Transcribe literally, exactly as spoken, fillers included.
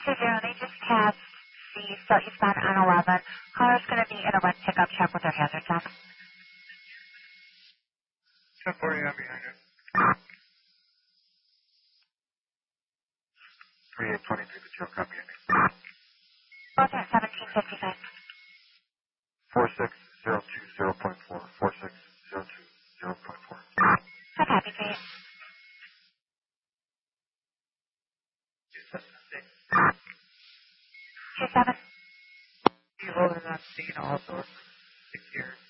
Two zero, they just passed the so eastbound on eleven. Caller's going to be in a red pickup truck with their hazards on. ten forty, I'm behind you. thirty-eight twenty-three, the joke, copy ending. Both at seventeen fifty-five. four six zero two zero point four, four six zero two zero point four. How happy for you? Two seven. You holding on scene also, secure.